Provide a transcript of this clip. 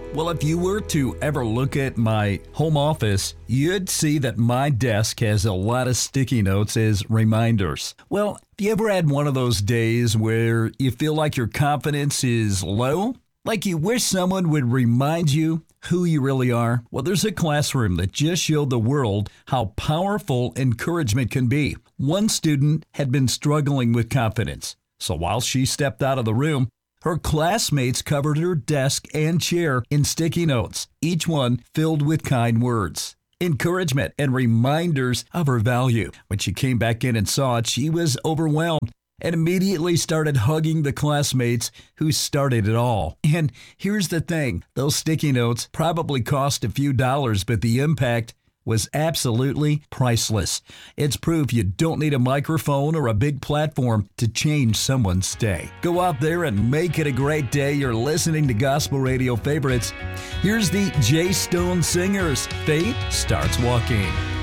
Well, if you were to ever look at my home office, you'd see that my desk has a lot of sticky notes as reminders. Well, have you ever had one of those days where you feel like your confidence is low? Like you wish someone would remind you who you really are? Well, there's a classroom that just showed the world how powerful encouragement can be. One student had been struggling with confidence, so while she stepped out of the room, her classmates covered her desk and chair in sticky notes, each one filled with kind words, encouragement, and reminders of her value. When she came back in and saw it, she was overwhelmed and immediately started hugging the classmates who started it all. And here's the thing, those sticky notes probably cost a few dollars, but the impact was absolutely priceless. It's proof you don't need a microphone or a big platform to change someone's day. Go out there and make it a great day. You're listening to Gospel Radio Favorites. Here's the Jay Stone Singers. Faith Starts Walking.